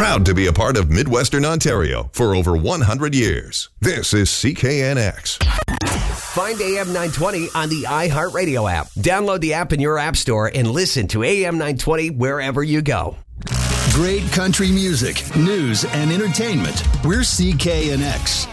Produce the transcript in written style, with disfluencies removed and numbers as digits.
Proud to be a part of Midwestern Ontario for over 100 years. This is CKNX. Find AM 920 on the iHeartRadio app. Download the app in your app store and listen to AM 920 wherever you go. Great country music, news, and entertainment. We're CKNX.